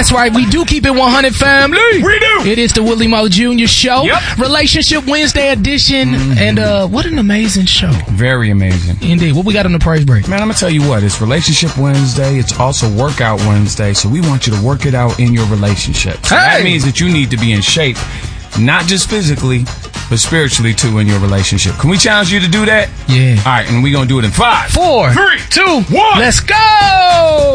That's right. We do keep it 100, family. We do. It is the Willie Moe Jr. Show. Yep. Relationship Wednesday edition. And what an amazing show. Very amazing. Indeed. What we got on the praise break? Man, I'm going to tell you what. It's Relationship Wednesday. It's also Workout Wednesday. So we want you to work it out in your relationship. So that means that you need to be in shape, not just physically, but spiritually too in your relationship. Can we challenge you to do that? Yeah. All right, and we're going to do it in 5, 4, 3, 2, 1. Let's go!